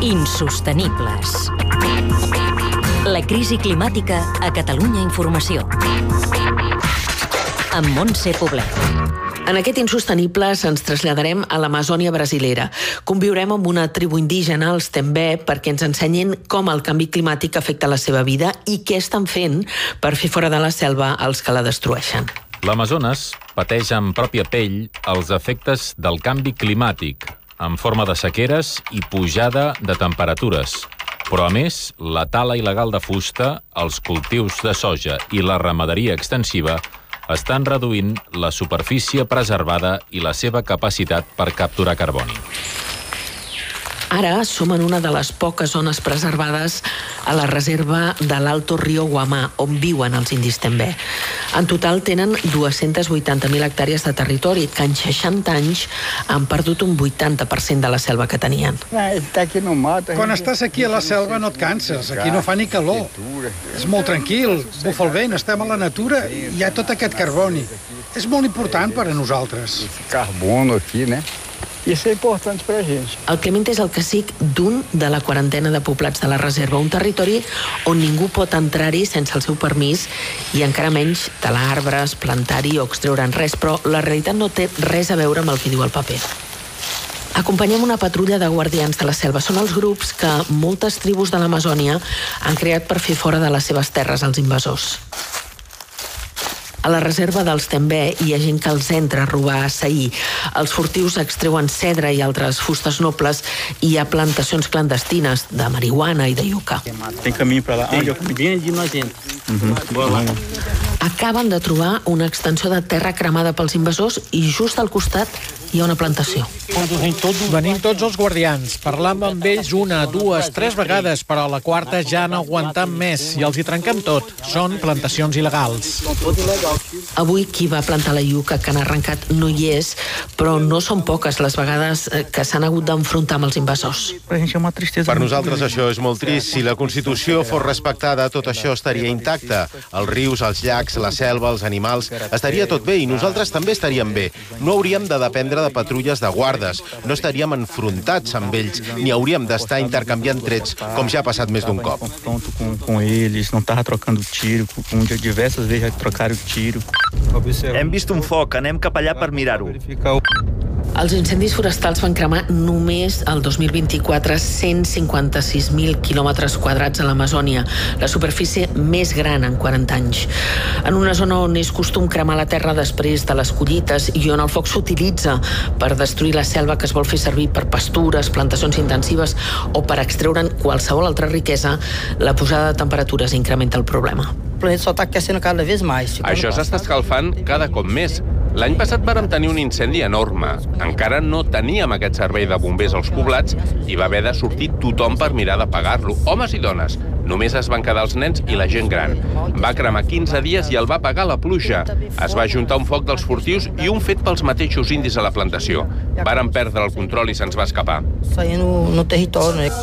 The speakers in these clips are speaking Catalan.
Insostenibles. La crisi climàtica a Catalunya Informació. Amb Montse Poblet. En aquest Insostenibles ens traslladarem a l'Amazònia brasilera. Conviurem amb una tribu indígena, els Tembé, perquè ens ensenyin com el canvi climàtic afecta la seva vida i què estan fent per fer fora de la selva els que la destrueixen. L'Amazones pateix en pròpia pell els efectes del canvi climàtic, en forma de sequeres i pujada de temperatures. Però, a més, la tala il·legal de fusta, els cultius de soja i la ramaderia extensiva estan reduint la superfície preservada i la seva capacitat per capturar carboni. Ara som en una de les poques zones preservades a la reserva de l'Alto Rio Guamá, on viuen els indis Tembé. En total tenen 280.000 hectàrees de territori, que en 60 anys han perdut un 80% de la selva que tenien. Quan estàs aquí a la selva no et canses, aquí no fa ni calor. És molt tranquil, bufa el vent, estem a la natura i hi ha tot aquest carboni. És molt important per a nosaltres. Carbono aquí, né? Isso é importante per a gent. El Clemente és el cacic d'un de la quarantena de poblats de la reserva, un territori on ningú pot entrar-hi sense el seu permís i encara menys talar arbres, plantar-hi o extreure'n res, però la realitat no té res a veure amb el que diu el paper. Acompanyem una patrulla de guardians de la selva. Són els grups que moltes tribus de l'Amazònia han creat per fer fora de les seves terres els invasors. A la reserva dels Tembé hi ha gent que els entra a robar a assaí. Els furtius extreuen cedre i altres fustes nobles i hi ha plantacions clandestines de marihuana i de iuca. Tem caminho para lá. Onde eu bem de nojento. Acaben de trobar una extensió de terra cremada pels invasors i just al costat hi ha una plantació. Venim tots els guardians. Parlam amb ells una, dues, tres vegades, però a la quarta ja no aguantam més i els hi trenquem tot. Són plantacions il·legals. Avui qui va plantar la iuca que han arrencat no hi és, però no són poques les vegades que s'han hagut d'enfrontar amb els invasors. Per nosaltres això és molt trist. Si la Constitució fos respectada, tot això estaria intacte. Els rius, els llacs, la selva, els animals, estaria tot bé i nosaltres també estaríem bé. No hauríem de dependre de patrulles de guardes, no estaríem enfrontats amb ells, ni hauríem d'estar intercanviant trets, com ja ha passat més d'un cop. Com ells, no estava trocando tiro, diverses vezes trocaram tiro. Hem vist un foc, anem cap allà per mirar-ho. Els incendis forestals van cremar només el 2024 156.000 quilòmetres quadrats a l'Amazònia, la superfície més gran en 40 anys. En una zona on és costum cremar la terra després de les collites i on el foc s'utilitza per destruir la selva que es vol fer servir per pastures, plantacions intensives o per extreure'n qualsevol altra riquesa, la pujada de temperatures incrementa el problema. El planeta só està aquecendo cada vez més. Això s'està escalfant cada cop més. L'any passat vàrem tenir un incendi enorme. Encara no teníem aquest servei de bombers als poblats i va haver de sortir tothom per mirar d'apagar-lo. Homes i dones. Només es van quedar els nens i la gent gran. Va cremar 15 dies i el va apagar la pluja. Es va ajuntar un foc dels furtius i un fet pels mateixos indis a la plantació. Vàrem perdre el control i se'ns va escapar. Saindo no territori,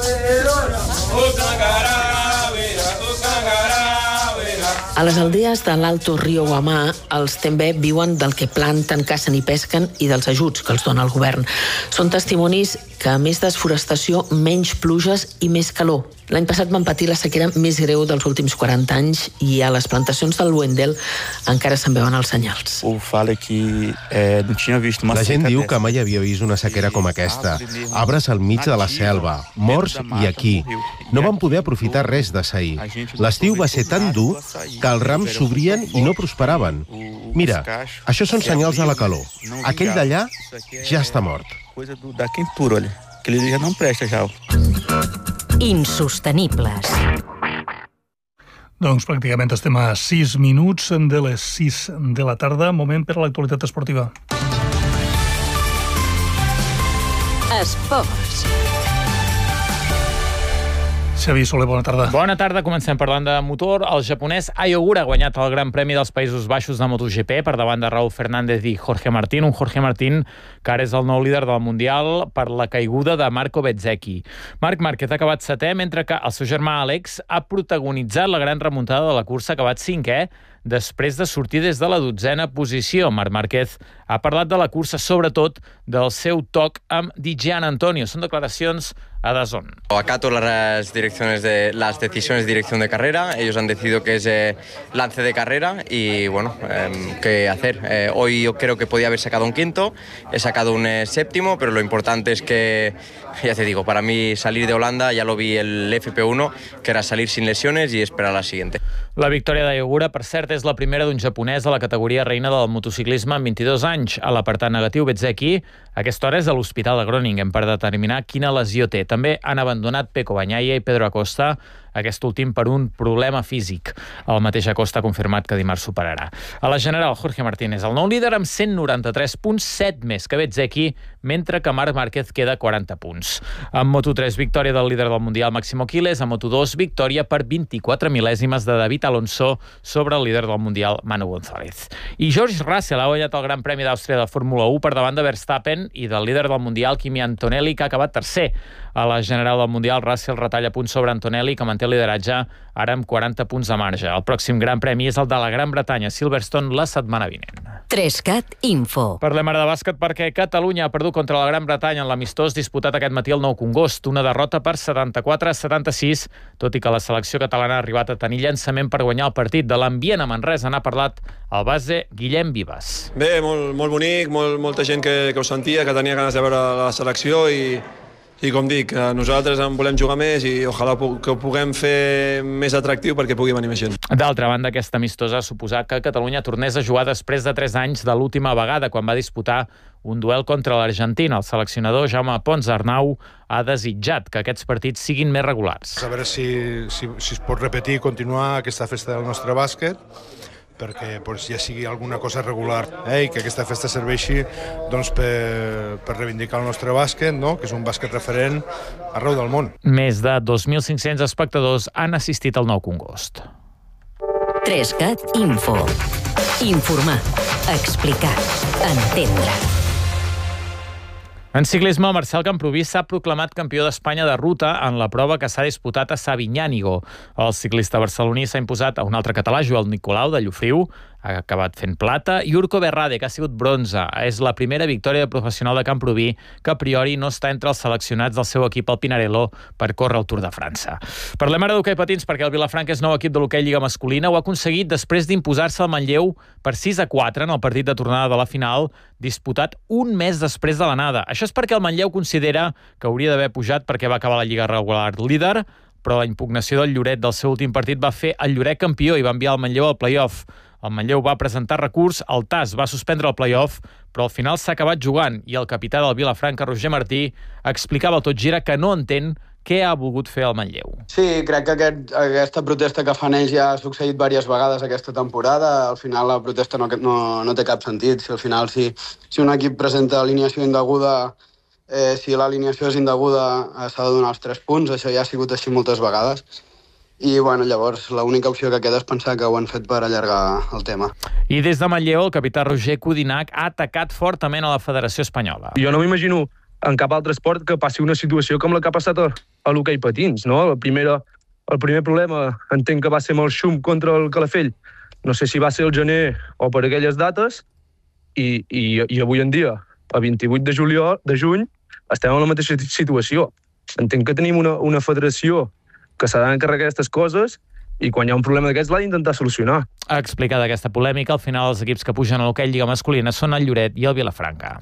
A les aldees de l'Alto Rio Guamá, els Tembé viuen del que planten, cacen i pesquen i dels ajuts que els dona el govern. Són testimonis que, a més desforestació, menys pluges i més calor. L'any passat van patir la sequera més greu dels últims 40 anys i a les plantacions del Wendel encara se'n veuen els senyals. La gent diu que mai havia vist una sequera com aquesta. Arbres al mig de la selva, morts i aquí. No van poder aprofitar res de sair. L'estiu va ser tan dur que els rams s'obrien i no prosperaven. Mira, això són senyals de la calor. Aquell d'allà ja està mort. Insostenibles. Doncs pràcticament estem a 6 minuts de les 6 de la tarda. Moment per a l'actualitat esportiva. Esports. Xavi Soler, bona tarda. Bona tarda, comencem parlant de motor. El japonès Ai Ogura ha guanyat el Gran Premi dels Països Baixos de MotoGP per davant de Raúl Fernández i Jorge Martín. Un Jorge Martín que ara és el nou líder del Mundial per la caiguda de Marco Bezzecchi. Marc Márquez ha acabat setè, mentre que el seu germà Àlex ha protagonitzat la gran remuntada de la cursa, ha acabat cinquè després de sortir des de la 12a posició. Marc Márquez ha parlat de la cursa, sobretot del seu toc amb Di Giannantonio. Són declaracions a DAZN. Acato las decisiones de dirección de carrera. Ellos han decidido que es lance de carrera y bueno, ¿qué hacer? Hoy yo creo que podía haber sacado un quinto, he sacado un séptimo, pero lo importante es que, ya te digo, para mí salir de Holanda, ya lo vi el FP1, que era salir sin lesiones y esperar a la siguiente. La victòria d'Ayogura, per cert, és la primera d'un japonès a la categoria reina del motociclisme amb 22 anys. A l'apartat negatiu, Bezzecchi, a aquesta hora és a l'Hospital de Groningen per determinar quina lesió té. També han abandonat Pecco Bagnaia i Pedro Acosta, aquest últim per un problema físic. El mateix Acosta ha confirmat que dimarts superarà. A la general, Jorge Martínez, el nou líder amb 193 punts, 7 més que Bezzecchi, mentre que Marc Márquez queda 40 punts. En Moto3, victòria del líder del Mundial Máximo Quiles. A Moto2, victòria per 24 mil·lèsimes de David Alonso sobre el líder del Mundial, Manu González. I George Russell ha guanyat el Gran Premi d'Àustria de Fórmula 1 per davant de Verstappen i del líder del Mundial, Kimi Antonelli, que ha acabat tercer. A la general del Mundial, Russell retalla punts sobre Antonelli, que manté el lideratge ara amb 40 punts de marge. El pròxim Gran Premi és el de la Gran Bretanya, Silverstone, la setmana vinent. 3CAT Info. Parlem ara de bàsquet perquè Catalunya ha perdut contra la Gran Bretanya en l'amistós disputat aquest matí al Nou Congost. Una derrota per 74-76, tot i que la selecció catalana ha arribat a tenir llançament per guanyar el partit. De l'ambient a Manresa n'ha parlat el base Guillem Vives. Bé, molt bonic, molta gent que ho sentia, que tenia ganes de veure la selecció i com dic, nosaltres en volem jugar més i ojalà que ho puguem fer més atractiu perquè pugui venir més gent. D'altra banda, aquesta amistosa ha suposat que Catalunya tornés a jugar després de 3 anys de l'última vegada, quan va disputar un duel contra l'Argentina. El seleccionador Jaume Pons Arnau ha desitjat que aquests partits siguin més regulars. A veure si es pot repetir i continuar aquesta festa del nostre bàsquet, perquè ja sigui alguna cosa regular i que aquesta festa serveixi per reivindicar el nostre bàsquet, que és un bàsquet referent arreu del món. Més de 2.500 espectadors han assistit al Nou Congost. 3CAT Info. Informar, explicar, entendre. En ciclisme, Marcel Camprubí s'ha proclamat campió d'Espanya de ruta en la prova que s'ha disputat a Sabinyànigo. El ciclista barceloní s'ha imposat a un altre català, Joel Nicolau, de Llofriu, ha acabat fent plata, i Urko Berrade, que ha sigut bronze. És la primera victòria professional de Camprubí, que a priori no està entre els seleccionats del seu equip al Pinarello per córrer el Tour de França. Parlem ara d'hoquei patins, perquè el Vilafranca és nou equip de l'hoquei Lliga Masculina. Ho ha aconseguit després d'imposar-se al Manlleu per 6-4 en el partit de tornada de la final, disputat un mes després de l'anada. Això és perquè el Manlleu considera que hauria d'haver pujat perquè va acabar la Lliga regular líder, però la impugnació del Lloret del seu últim partit va fer el Lloret campió i va enviar el Manlleu al play-off. El Manlleu va presentar recurs, el TAS va suspendre el play-off, però al final s'ha acabat jugant i el capità del Vilafranca, Roger Martí, explicava al Tot Gira que no entén què ha volgut fer el Manlleu. Sí, crec que aquesta protesta que fan ells ja ha succeït diverses vegades aquesta temporada. Al final la protesta no té cap sentit. Si al final si un equip presenta alineació indeguda, si l'alineació és indeguda s'ha de donar els 3 punts. Això ja ha sigut així moltes vegades. I llavors l'única opció que queda és pensar que ho han fet per allargar el tema. I des de Manlleu, el capità Roger Codinac ha atacat fortament a la Federació Espanyola. Jo no m'imagino en cap altre esport que passi una situació com la que ha passat a l'hoquei patins, no? El primer problema entenc que va ser amb el xum contra el Calafell. No sé si va ser el gener o per aquelles dates, i avui en dia, a 28 de juny, estem en la mateixa situació. Entenc que tenim una federació que s'ha d'encarregar aquestes coses i quan hi ha un problema d'aquests l'ha d'intentar solucionar. Ha explicat aquesta polèmica. Al final, els equips que pugen a l'hoquei Lliga Masculina són el Lloret i el Vilafranca.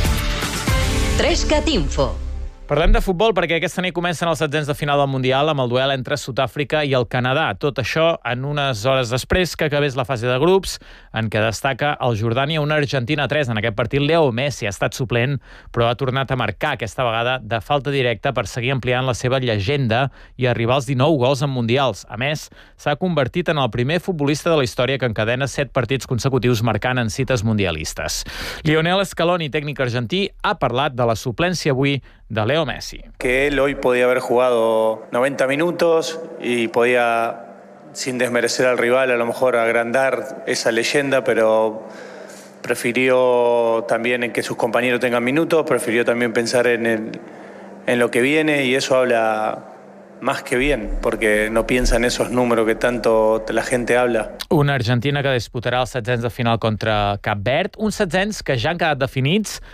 3CAT Info. Parlem de futbol perquè aquesta nit comencen els setzents de final del Mundial amb el duel entre Sud-àfrica i el Canadà. Tot això en unes hores després que acabés la fase de grups, en què destaca el Jordània una Argentina 3. En aquest partit, Leo Messi ha estat suplent, però ha tornat a marcar aquesta vegada de falta directa per seguir ampliant la seva llegenda i arribar als 19 gols en mundials. A més, s'ha convertit en el primer futbolista de la història que encadena 7 partits consecutius marcant en cites mundialistes. Lionel Scaloni, tècnic argentí, ha parlat de la suplència avui de Leo Messi. Que él hoy podía haber jugado 90 minutos y podía, sin desmerecer al rival, a lo mejor agrandar esa leyenda, pero prefirió también en que sus compañeros tengan minutos, prefirió también pensar en lo que viene, y eso habla más que bien, porque no piensa en esos números que tanto la gente habla. Una Argentina que disputarà els setzents de final contra Cap Verd, uns setzents que ja han quedat definits